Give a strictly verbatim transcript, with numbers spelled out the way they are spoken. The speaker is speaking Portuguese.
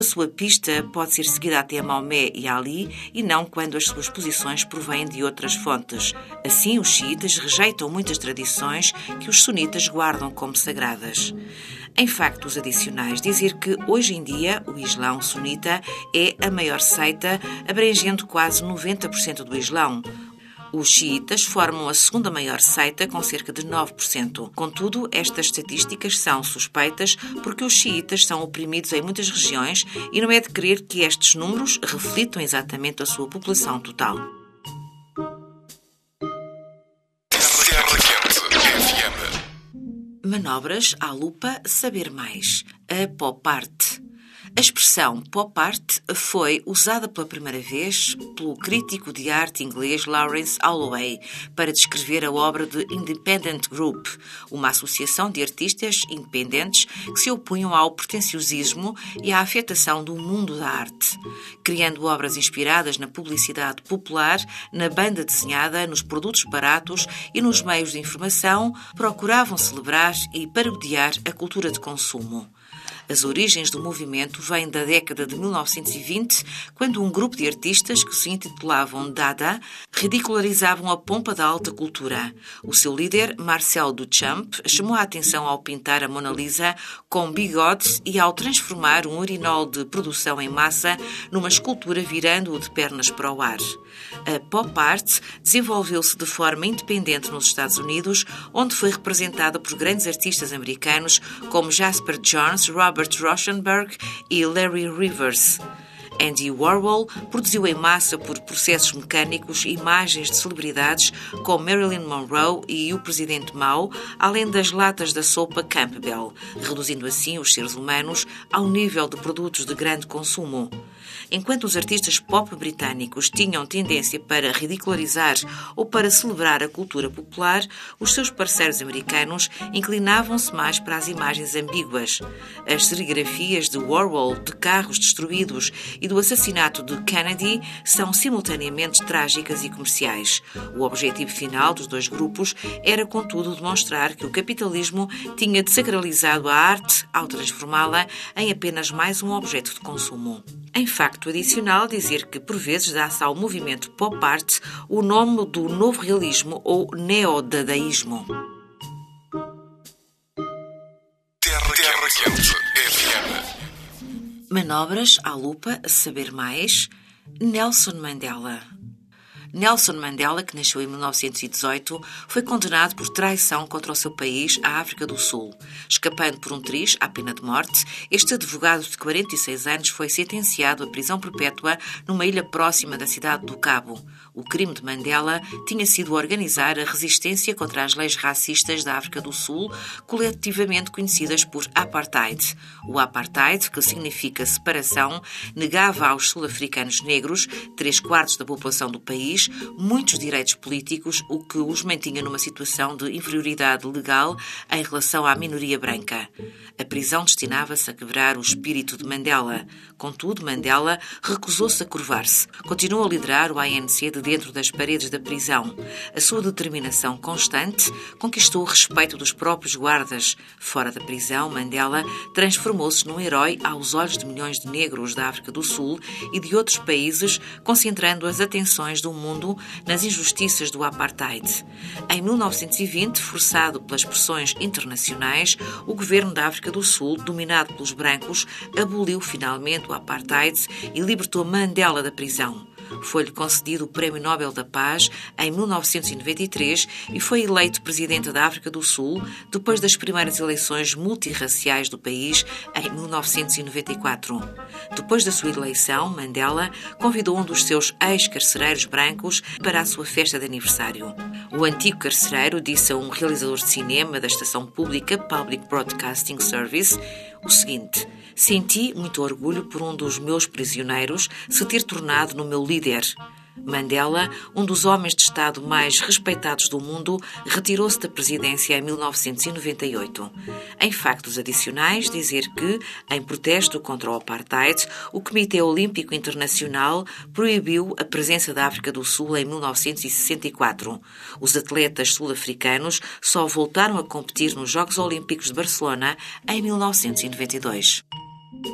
A sua pista pode ser seguida até a Maomé e Ali e não quando as suas posições provêm de outras fontes. Assim, os xiitas rejeitam muitas tradições que os sunitas guardam como sagradas. Em factos adicionais, dizer que hoje em dia o Islão sunita é a maior seita, abrangendo quase noventa por cento do Islão. Os xiitas formam a segunda maior seita, com cerca de nove por cento. Contudo, estas estatísticas são suspeitas porque os xiitas são oprimidos em muitas regiões e não é de crer que estes números reflitam exatamente a sua população total. Terra Quente F M. Manobras à lupa, saber mais. A pop art. A expressão pop art foi usada pela primeira vez pelo crítico de arte inglês Lawrence Holloway para descrever a obra de Independent Group, uma associação de artistas independentes que se opunham ao pretenciosismo e à afetação do mundo da arte, criando obras inspiradas na publicidade popular, na banda desenhada, nos produtos baratos e nos meios de informação. Procuravam celebrar e parodiar a cultura de consumo. As origens do movimento vêm da década de mil novecentos e vinte, quando um grupo de artistas que se intitulavam Dada ridicularizavam a pompa da alta cultura. O seu líder, Marcel Duchamp, chamou a atenção ao pintar a Mona Lisa com bigodes e ao transformar um urinol de produção em massa numa escultura virando-o de pernas para o ar. A pop art desenvolveu-se de forma independente nos Estados Unidos, onde foi representada por grandes artistas americanos como Jasper Johns, Robert Rauschenberg e Larry Rivers. Andy Warhol produziu em massa por processos mecânicos imagens de celebridades como Marilyn Monroe e o presidente Mao, além das latas da sopa Campbell, reduzindo assim os seres humanos ao nível de produtos de grande consumo. Enquanto os artistas pop britânicos tinham tendência para ridicularizar ou para celebrar a cultura popular, os seus parceiros americanos inclinavam-se mais para as imagens ambíguas. As serigrafias de Warhol de carros destruídos e do assassinato de Kennedy são simultaneamente trágicas e comerciais. O objetivo final dos dois grupos era, contudo, demonstrar que o capitalismo tinha desacralizado a arte ao transformá-la em apenas mais um objeto de consumo. Em facto adicional, dizer que por vezes dá-se ao movimento pop art o nome do novo realismo ou neodadaísmo. Terra, Terra Quente F M. Manobras à lupa, saber mais. Nelson Mandela. Nelson Mandela, que nasceu em mil novecentos e dezoito, foi condenado por traição contra o seu país, a África do Sul. Escapando por um triz à pena de morte, este advogado de quarenta e seis anos foi sentenciado à prisão perpétua numa ilha próxima da cidade do Cabo. O crime de Mandela tinha sido organizar a resistência contra as leis racistas da África do Sul, coletivamente conhecidas por apartheid. O apartheid, que significa separação, negava aos sul-africanos negros, três quartos da população do país, muitos direitos políticos, o que os mantinha numa situação de inferioridade legal em relação à minoria branca. A prisão destinava-se a quebrar o espírito de Mandela. Contudo, Mandela recusou-se a curvar-se. Continuou a liderar o A N C de dentro das paredes da prisão. A sua determinação constante conquistou o respeito dos próprios guardas. Fora da prisão, Mandela transformou-se num herói aos olhos de milhões de negros da África do Sul e de outros países, concentrando as atenções do mundo nas injustiças do apartheid. Em mil novecentos e vinte, forçado pelas pressões internacionais, o governo da África do Sul, dominado pelos brancos, aboliu finalmente o apartheid e libertou Mandela da prisão. Foi-lhe concedido o Prémio Nobel da Paz em mil novecentos e noventa e três e foi eleito presidente da África do Sul depois das primeiras eleições multirraciais do país em mil novecentos e noventa e quatro. Depois da sua eleição, Mandela convidou um dos seus ex-carcereiros brancos para a sua festa de aniversário. O antigo carcereiro disse a um realizador de cinema da estação pública Public Broadcasting Service o seguinte: senti muito orgulho por um dos meus prisioneiros se ter tornado no meu líder. Mandela, um dos homens de Estado mais respeitados do mundo, retirou-se da presidência em mil novecentos e noventa e oito. Em factos adicionais, dizer que, em protesto contra o apartheid, o Comitê Olímpico Internacional proibiu a presença da África do Sul em mil novecentos e sessenta e quatro. Os atletas sul-africanos só voltaram a competir nos Jogos Olímpicos de Barcelona em mil novecentos e noventa e dois.